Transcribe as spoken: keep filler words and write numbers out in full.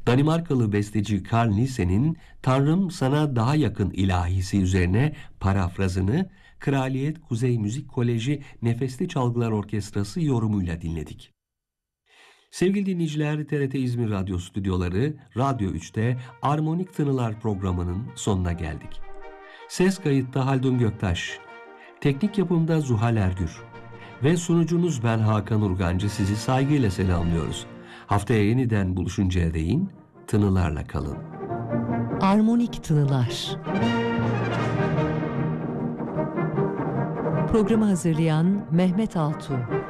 Danimarkalı besteci Carl Nielsen'in "Tanrım Sana Daha Yakın" ilahisi üzerine parafrazını Kraliyet Kuzey Müzik Koleji Nefesli Çalgılar Orkestrası yorumuyla dinledik. Sevgili dinleyiciler, T R T İzmir Radyo Stüdyoları Radyo üçte Armonik Tınılar programının sonuna geldik. Ses kayıtta Haldun Göktaş, teknik yapımda Zuhal Ergür ve sunucunuz ben Hakan Urgancı sizi saygıyla selamlıyoruz. Haftaya yeniden buluşuncaya değin tınılarla kalın. Armonik Tınılar. Programı hazırlayan Mehmet Altuğ.